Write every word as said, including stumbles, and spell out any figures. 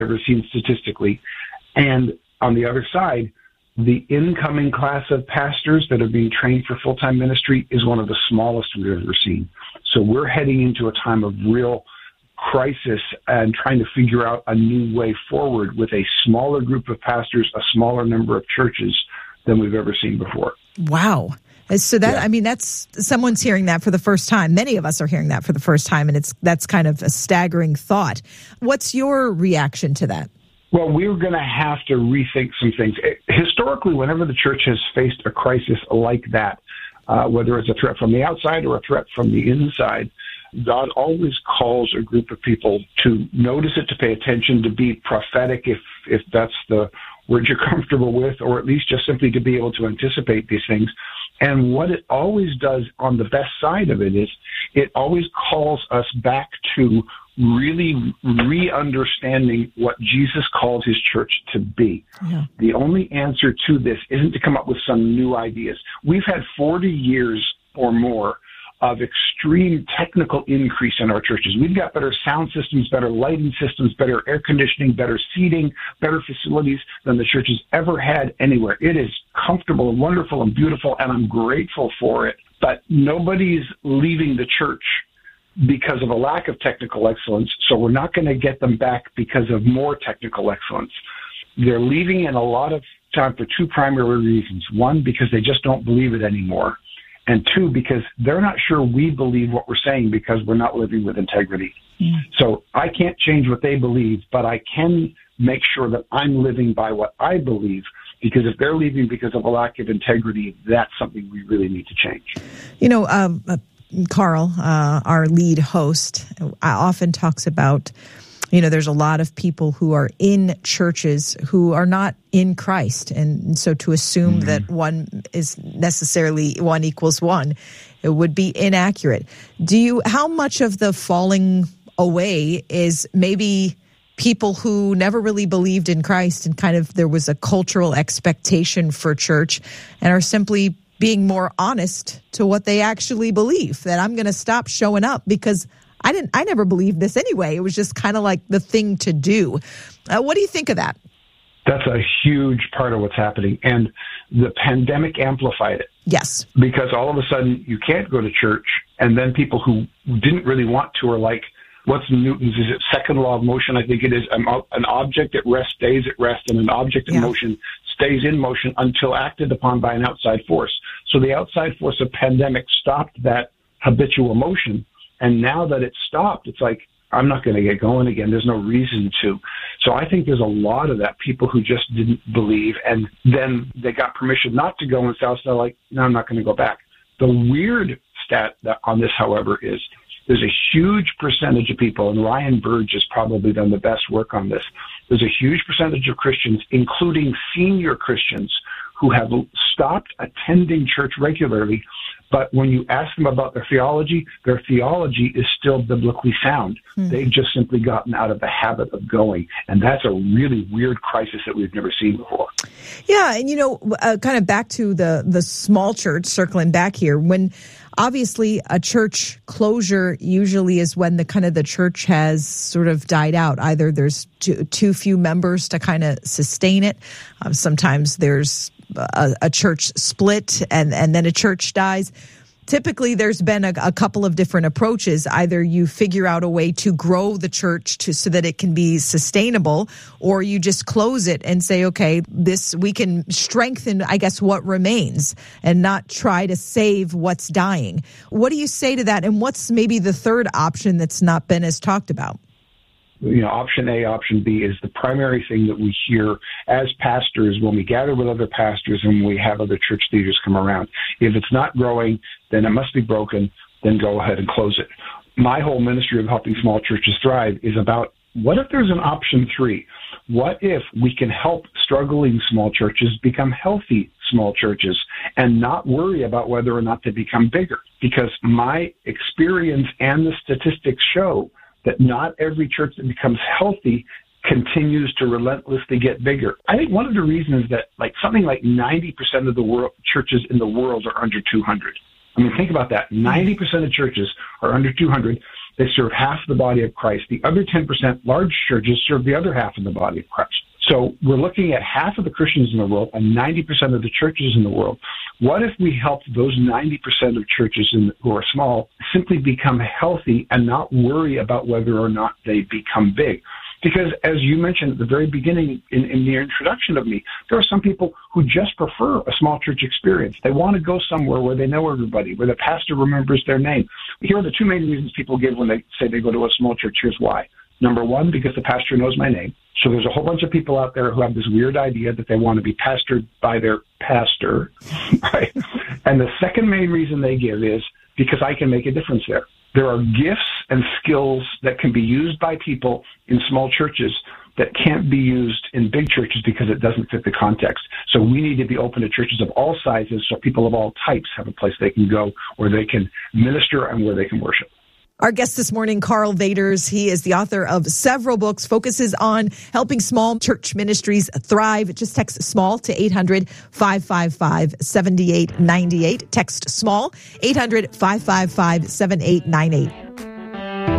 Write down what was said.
ever seen statistically. And on the other side, the incoming class of pastors that are being trained for full-time ministry is one of the smallest we've ever seen. So we're heading into a time of real crisis and trying to figure out a new way forward with a smaller group of pastors, a smaller number of churches than we've ever seen before. Wow. So that, yeah. I mean, that's, someone's hearing that for the first time. Many of us are hearing that for the first time, and it's, that's kind of a staggering thought. What's your reaction to that? Well, we're going to have to rethink some things. Historically, whenever the church has faced a crisis like that, uh, whether it's a threat from the outside or a threat from the inside, God always calls a group of people to notice it, to pay attention, to be prophetic if if that's the word you're comfortable with, or at least just simply to be able to anticipate these things. And what it always does on the best side of it is it always calls us back to really re-understanding what Jesus called his church to be. Yeah. The only answer to this isn't to come up with some new ideas. We've had forty years or more of extreme technical increase in our churches. We've got better sound systems, better lighting systems, better air conditioning, better seating, better facilities than the church has ever had anywhere. It is comfortable and wonderful and beautiful, and I'm grateful for it. But nobody's leaving the church because of a lack of technical excellence, so we're not going to get them back because of more technical excellence. They're leaving in a lot of time for two primary reasons. One, because they just don't believe it anymore. And two, because they're not sure we believe what we're saying because we're not living with integrity. Mm. So I can't change what they believe, but I can make sure that I'm living by what I believe, because if they're leaving because of a lack of integrity, that's something we really need to change. You know, um, uh, Carl, uh, our lead host, often talks about, you know, there's a lot of people who are in churches who are not in Christ. And so to assume mm-hmm. that one is necessarily one equals one, it would be inaccurate. Do you, how much of the falling away is maybe people who never really believed in Christ and kind of there was a cultural expectation for church and are simply being more honest to what they actually believe, that I'm going to stop showing up because I didn't. I never believed this anyway. It was just kind of like the thing to do. Uh, what do you think of that? That's a huge part of what's happening, and the pandemic amplified it. Yes, because all of a sudden you can't go to church, and then people who didn't really want to are like, "What's Newton's? Is it second law of motion? I think it is. An object at rest stays at rest, and an object in yeah. motion stays in motion until acted upon by an outside force." So the outside force of pandemic stopped that habitual motion. And now that it's stopped, it's like, I'm not going to get going again. There's no reason to. So I think there's a lot of that, people who just didn't believe, and then they got permission not to go, and so they're like, no, I'm not going to go back. The weird stat that on this, however, is there's a huge percentage of people, and Ryan Burge has probably done the best work on this. There's a huge percentage of Christians, including senior Christians, who have stopped attending church regularly. But when you ask them about their theology, their theology is still biblically sound. Mm. They've just simply gotten out of the habit of going. And that's a really weird crisis that we've never seen before. Yeah. And, you know, uh, kind of back to the, the small church, circling back here, when obviously a church closure usually is when the kind of the church has sort of died out. Either there's too, too few members to kind of sustain it. Um, sometimes there's A, a church split and, and then a church dies. Typically, there's been a, a couple of different approaches. Either you figure out a way to grow the church to so that it can be sustainable, or you just close it and say, okay, this we can strengthen, I guess, what remains and not try to save what's dying. What do you say to that? And what's maybe the third option that's not been as talked about? You know, option A, option B is the primary thing that we hear as pastors when we gather with other pastors and we have other church leaders come around. If it's not growing, then it must be broken, then go ahead and close it. My whole ministry of helping small churches thrive is about, what if there's an option three? What if we can help struggling small churches become healthy small churches and not worry about whether or not they become bigger? Because my experience and the statistics show that not every church that becomes healthy continues to relentlessly get bigger. I think one of the reasons is that like something like ninety percent of the world churches in the world are under two hundred. I mean, think about that. ninety percent of churches are under two hundred. They serve half the body of Christ. The other ten percent, large churches, serve the other half of the body of Christ. So we're looking at half of the Christians in the world and ninety percent of the churches in the world. What if we helped those ninety percent of churches in, who are small simply become healthy and not worry about whether or not they become big? Because as you mentioned at the very beginning in, in the introduction of me, there are some people who just prefer a small church experience. They want to go somewhere where they know everybody, where the pastor remembers their name. Here are the two main reasons people give when they say they go to a small church. Here's why. Number one, because the pastor knows my name. So there's a whole bunch of people out there who have this weird idea that they want to be pastored by their pastor, right? And the second main reason they give is because I can make a difference there. There are gifts and skills that can be used by people in small churches that can't be used in big churches because it doesn't fit the context. So we need to be open to churches of all sizes so people of all types have a place they can go where they can minister and where they can worship. Our guest this morning, Karl Vaters, he is the author of several books, focuses on helping small church ministries thrive. Just text SMALL to eight hundred, five five five, seven eight nine eight. Text SMALL, eight hundred, five five five, seven eight nine eight.